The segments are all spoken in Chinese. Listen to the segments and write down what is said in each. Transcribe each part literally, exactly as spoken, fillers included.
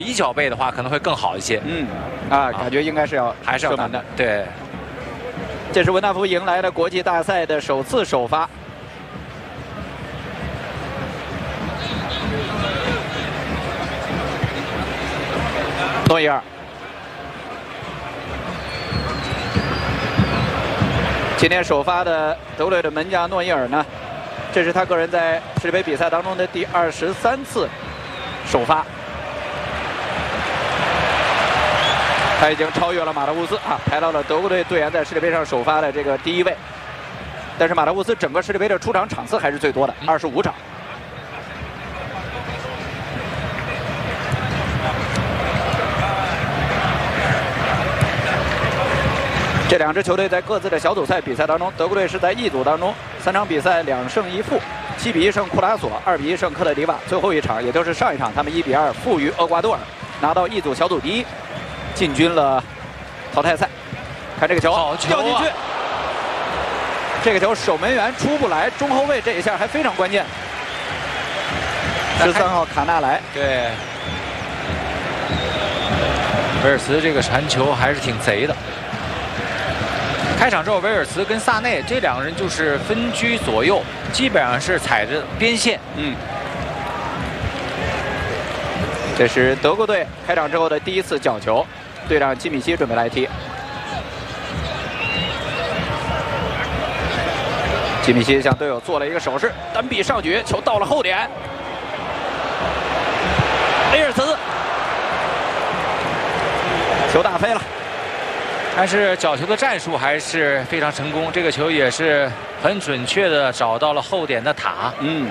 一脚背的话，可能会更好一些。 嗯，啊，感觉应该是要还是要打的。对， 这是文纳夫迎来了国际大赛的首次首发。诺伊尔，今天首发的德国队的门将诺伊尔呢，这是他个人在世界杯比赛当中的第二十三次首发。 他已经超越了马特乌斯啊，排到了德国队队员在世界杯上首发的这个第一位。但是马特乌斯整个世界杯的出场场次还是最多的，二十五场。这两支球队在各自的小组赛比赛当中，德国队是在 E 组当中三场比赛两胜一负，七比一胜库拉索，二比一胜科特迪瓦。最后一场，也就是上一场，他们一比二负于厄瓜多尔，拿到 E 组小组第一。 进军了淘汰赛，看这个球， 好球啊、 掉进去。这个球守门员出不来，中后卫这一下还非常关键。十三号卡纳莱， 对，威尔茨这个传球还是挺贼的。开场之后，威尔茨跟萨内这两个人就是分居左右，基本上是踩着边线。 嗯。 这是德国队开场之后的第一次角球，队长基米希准备来踢。基米希向队友做了一个手势，单臂上举，球到了后点。威尔茨，球打飞了。 但是角球的战术还是非常成功，这个球也是很准确的找到了后点的塔。 嗯。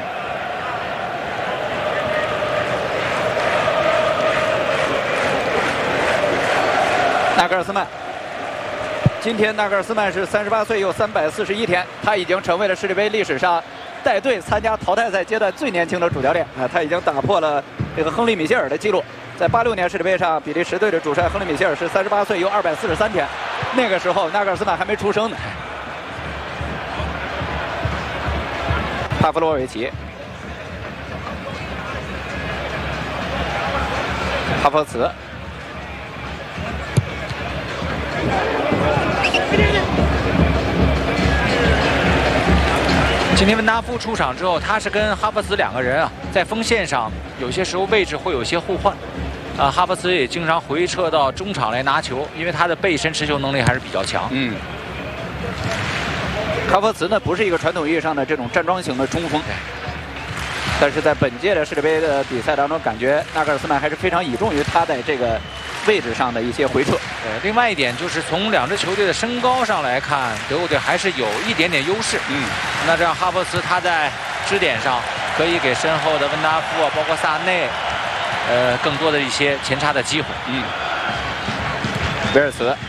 纳格尔斯曼，今天纳格尔斯曼是三十八岁又三百四十一天，他已经成为了世界杯历史上带队参加淘汰赛阶段最年轻的主教练啊！他已经打破了这个亨利·米歇尔的记录，在八六年世界杯上，比利时队的主帅亨利·米歇尔是三十八岁又二百四十三天，那个时候纳格尔斯曼还没出生呢。帕夫洛维奇，哈弗茨。 今天文纳夫出场之后，他是跟哈弗茨两个人啊，在锋线上有些时候位置会有些互换，啊，哈弗茨也经常回撤到中场来拿球，因为他的背身持球能力还是比较强。 嗯，哈弗茨呢不是一个传统意义上的这种站桩型的中锋，但是在本届的世界杯的比赛当中，感觉纳格尔斯曼还是非常倚重于他在这个位置上的一些回撤。 对，另外一点就是从两支球队的身高上来看，德国队还是有一点点优势。 嗯， 那这样哈弗茨他在支点上可以给身后的温达夫啊，包括萨内，呃，更多的一些前插的机会。 嗯，威尔茨。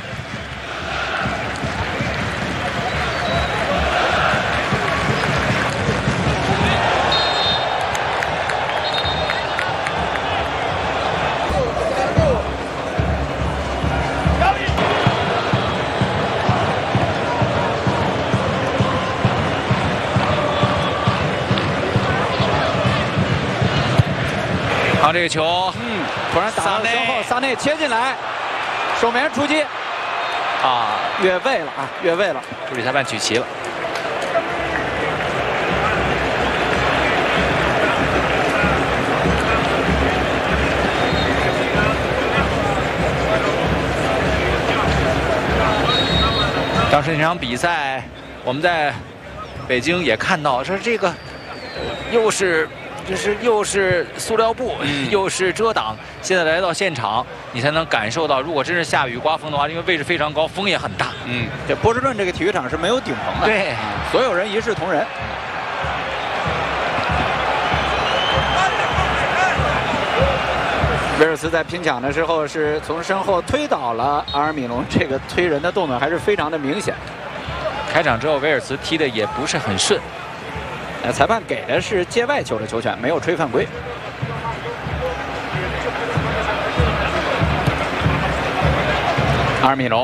看这个球， 嗯，突然打到身后，萨内切进来，守门员出击， 啊， 越位了啊，越位了， 助理裁判举旗了。当时那场比赛，我们在北京也看到，说这个又是。 就是又是塑料布，嗯、又是遮挡。现在来到现场，你才能感受到，如果真是下雨刮风的话，因为位置非常高，风也很大。 嗯，这波士顿这个体育场是没有顶棚的， 对， 所有人一视同仁。威尔茨在拼抢的时候是从身后推倒了阿尔米隆，这个推人的动作还是非常的明显。 开场之后，威尔茨踢的也不是很顺。 呃，裁判给的是界外球的球权，没有吹犯规。阿尔米隆，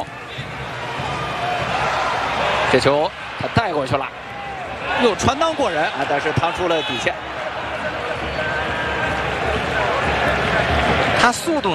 这球他带过去了，又传裆过人啊，但是趟出了底线。 他速度。